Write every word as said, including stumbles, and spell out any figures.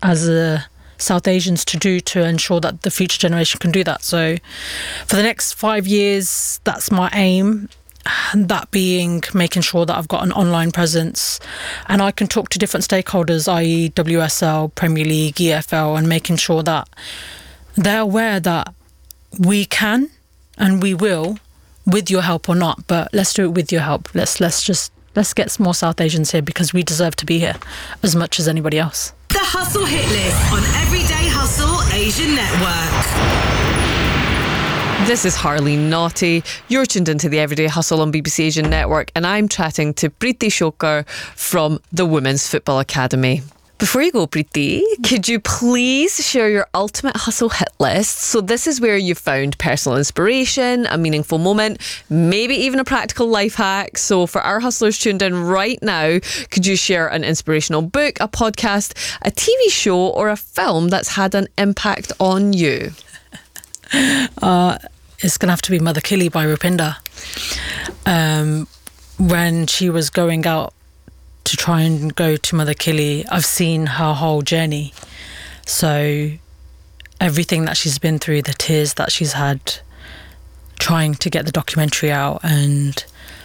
as a South Asians to do to ensure that the future generation can do that. So for the next five years, that's my aim. And that being making sure that I've got an online presence and I can talk to different stakeholders, that is. W S L, Premier League, E F L, and making sure that they're aware that we can and we will, with your help or not, but let's do it with your help. Let's let's just let's get some more South Asians here because we deserve to be here as much as anybody else. The Hustle Hit List on Everyday Hustle Asian Network. This is Harley Naughty. You're tuned into the Everyday Hustle on B B C Asian Network, and I'm chatting to Preeti Shokar from the Women's Football Academy. Before you go, Preeti, could you please share your ultimate hustle hit list? So this is where you found personal inspiration, a meaningful moment, maybe even a practical life hack. So for our hustlers tuned in right now, could you share an inspirational book, a podcast, a T V show, or a film that's had an impact on you? Uh, it's going to have to be Mother Kili by Rupinder. Um, when she was going out to try and go to Mother Kili, I've seen her whole journey. So everything that she's been through, the tears that she's had trying to get the documentary out, and